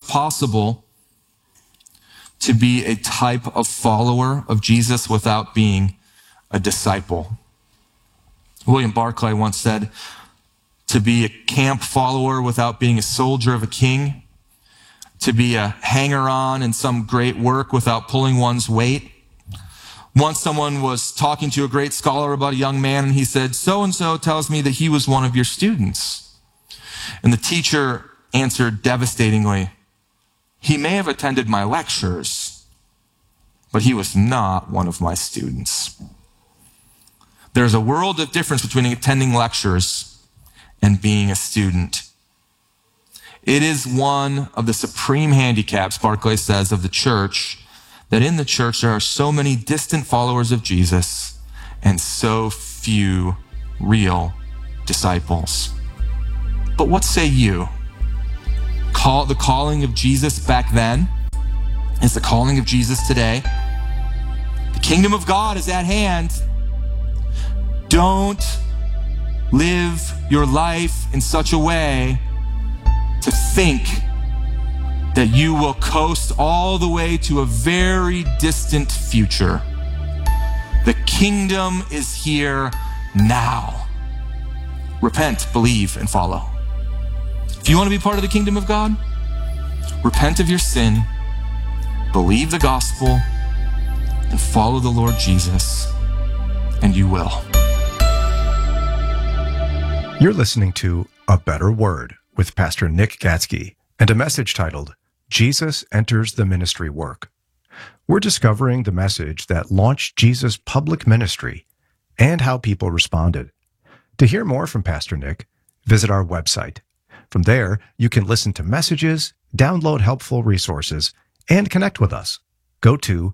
possible to be a type of follower of Jesus without being a disciple. William Barclay once said, to be a camp follower without being a soldier of a king, to be a hanger-on in some great work without pulling one's weight. Once someone was talking to a great scholar about a young man, and he said, so-and-so tells me that he was one of your students. And the teacher answered devastatingly, he may have attended my lectures, but he was not one of my students. There's a world of difference between attending lectures and being a student. It is one of the supreme handicaps, Barclay says, of the church, that in the church there are so many distant followers of Jesus and so few real disciples. But what say you? The calling of Jesus back then is the calling of Jesus today. The kingdom of God is at hand. Don't live your life in such a way to think that you will coast all the way to a very distant future. The kingdom is here now. Repent, believe, and follow. If you want to be part of the kingdom of God, repent of your sin, believe the gospel, and follow the Lord Jesus, and you will. You're listening to A Better Word with Pastor Nick Gatsky and a message titled, Jesus Enters the Ministry Work. We're discovering the message that launched Jesus' public ministry and how people responded. To hear more from Pastor Nick, visit our website. From there, you can listen to messages, download helpful resources, and connect with us. Go to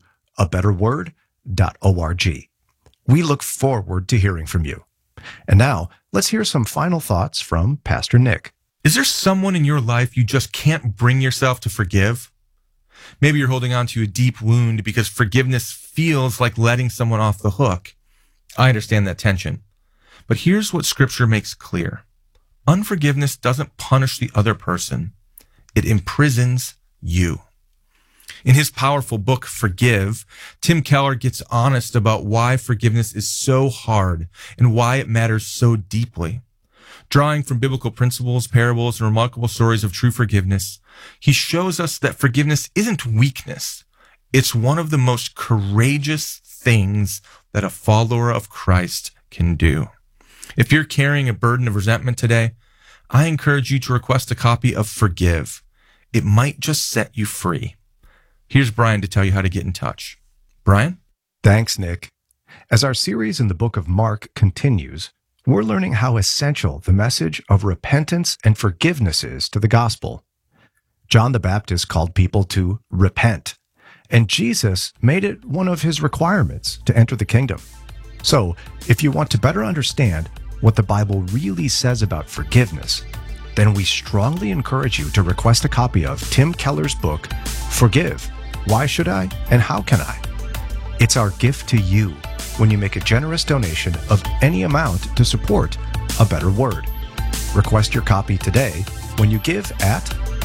abetterword.org. We look forward to hearing from you. And now, let's hear some final thoughts from Pastor Nick. Is there someone in your life you just can't bring yourself to forgive? Maybe you're holding on to a deep wound because forgiveness feels like letting someone off the hook. I understand that tension. But here's what Scripture makes clear. Unforgiveness doesn't punish the other person. It imprisons you. In his powerful book, Forgive, Tim Keller gets honest about why forgiveness is so hard and why it matters so deeply. Drawing from biblical principles, parables, and remarkable stories of true forgiveness, he shows us that forgiveness isn't weakness. It's one of the most courageous things that a follower of Christ can do. If you're carrying a burden of resentment today, I encourage you to request a copy of Forgive. It might just set you free. Here's Brian to tell you how to get in touch. Brian? Thanks, Nick. As our series in the book of Mark continues, we're learning how essential the message of repentance and forgiveness is to the gospel. John the Baptist called people to repent, and Jesus made it one of his requirements to enter the kingdom. So, if you want to better understand what the Bible really says about forgiveness, then we strongly encourage you to request a copy of Tim Keller's book, Forgive, Why Should I and How Can I? It's our gift to you when you make a generous donation of any amount to support A Better Word. Request your copy today when you give at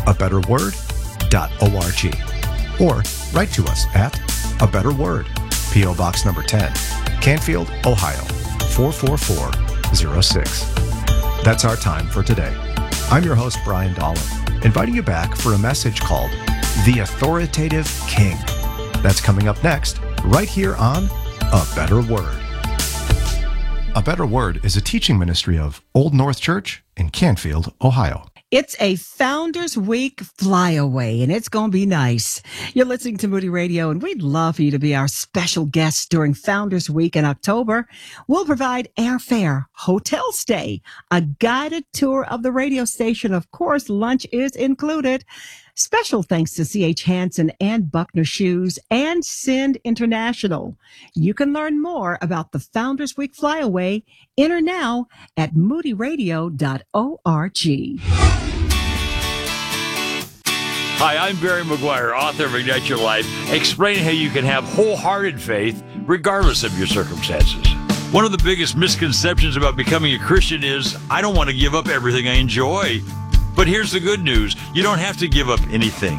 abetterword.org or write to us at A Better Word, P.O. Box number 10, Canfield, Ohio, 44406. That's our time for today. I'm your host, Brian Dolan, inviting you back for a message called The Authoritative King. That's coming up next, right here on A Better Word. A Better Word is a teaching ministry of Old North Church in Canfield, Ohio. It's a Founders Week flyaway, and it's going to be nice. You're listening to Moody Radio, and we'd love for you to be our special guest during Founders Week in October. We'll provide airfare, hotel stay, a guided tour of the radio station. Of course, lunch is included. Special thanks to C.H. Hansen and Buckner Shoes and Send International. You can learn more about the Founders Week Flyaway. Enter now at moodyradio.org. Hi, I'm Barry McGuire, author of Ignite Your Life, explaining how you can have wholehearted faith regardless of your circumstances. One of the biggest misconceptions about becoming a Christian is, I don't want to give up everything I enjoy. But here's the good news. You don't have to give up anything.